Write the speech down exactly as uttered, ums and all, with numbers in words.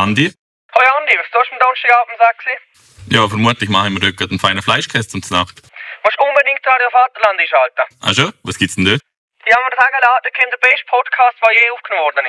Andi. Hoi Andi, was tust du am Donnerstagabend um sechs? Ja, vermutlich machen wir dort gerade einen feinen Fleischkäse zum Nacht. Musst unbedingt Radio Vaterland einschalten. Ah schon? Was gibt's denn dort? Die haben mir sagen lassen, da kommt der beste Podcast, der je aufgenommen worden ist.